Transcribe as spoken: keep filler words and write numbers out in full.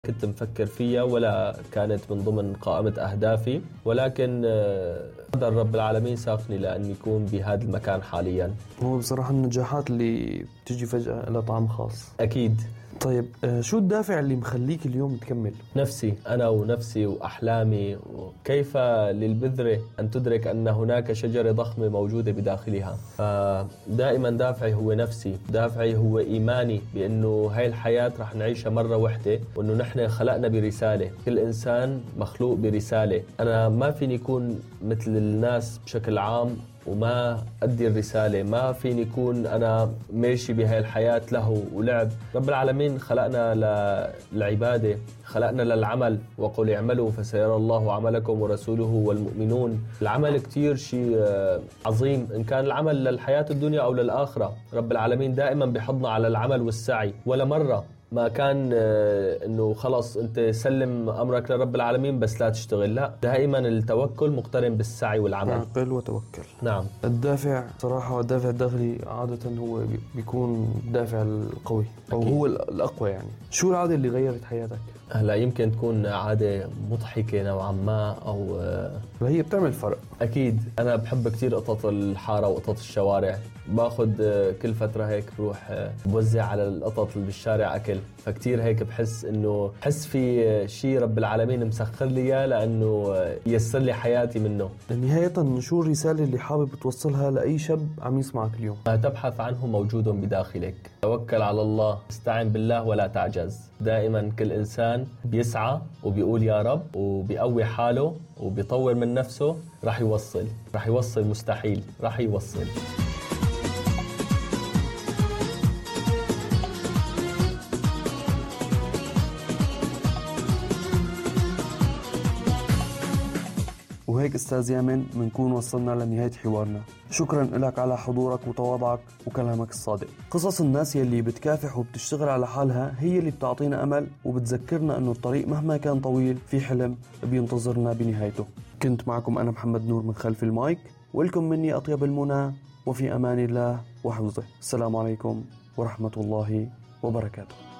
كنت مفكر فيها ولا كانت من ضمن قائمة أهدافي، ولكن قدر رب العالمين ساقني لأن يكون بهذا المكان حاليا. هو بصراحة النجاحات اللي بتجي فجأة لها طعم خاص. أكيد. طيب شو الدافع اللي مخليك اليوم تكمل؟ نفسي، أنا ونفسي وأحلامي. كيف للبذرة أن تدرك أن هناك شجرة ضخمة موجودة بداخلها؟ فدائما دافعي هو نفسي، دافعي هو إيماني بأنه هاي الحياة رح نعيشها مرة واحدة، وأنه نحن خلقنا برسالة. كل إنسان مخلوق برسالة. أنا ما فيني يكون مثل الناس بشكل عام وما أدي الرسالة. ما فيني يكون أنا ماشي بهاي الحياة له ولعب. رب العالمين خلقنا للعبادة، خلقنا للعمل، وقل اعملوا فسيرى الله عملكم ورسوله والمؤمنون. العمل كتير شيء عظيم، إن كان العمل للحياة الدنيا أو للآخرة. رب العالمين دائما بيحضنا على العمل والسعي، ولا مرة ما كان انه خلص انت سلم امرك لرب العالمين بس لا تشتغل. لا، دائما التوكل مقترن بالسعي والعمل. عقل وتوكل. نعم. الدافع صراحة، الدافع الداخلي عادة هو بيكون الدافع القوي او أكيد. هو الاقوى. يعني شو العادة اللي غيرت حياتك؟ هلا يمكن تكون عادة مضحكة نوعا ما، او هي بتعمل فرق. اكيد. انا بحب كتير قطط الحارة وقطط الشوارع. باخد كل فترة هيك بروح بوزع على القطط اللي بالشارع اكل، فكتير هيك بحس انه بحس في شيء رب العالمين مسخر لي اياه لانه ييسر لي حياتي منه. نهاية شو الرسالة اللي حابب توصلها لأي شاب عم يسمعك اليوم؟ ما تبحث عنه موجود بداخلك. توكل على الله، استعن بالله ولا تعجز. دائما كل إنسان بيسعى وبيقول يا رب وبيقوي حاله وبيطور من نفسه، راح يوصل، راح يوصل مستحيل، راح يوصل. وهيك أستاذ يامن بنكون وصلنا لنهاية حوارنا. شكرا لك على حضورك وتواضعك وكلامك الصادق. قصص الناس يلي بتكافح وبتشتغل على حالها هي اللي بتعطينا أمل وبتذكرنا أنه الطريق مهما كان طويل في حلم بينتظرنا بنهايته. كنت معكم أنا محمد نور من خلف المايك، ولكم مني أطيب المنى، وفي أمان الله وحفظه. السلام عليكم ورحمة الله وبركاته.